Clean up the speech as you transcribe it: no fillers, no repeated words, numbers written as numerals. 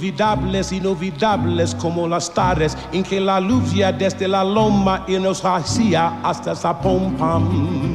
Inolvidables, inolvidables como las tardes en que la luz ya desde la loma y nos hacía hasta Zapopan.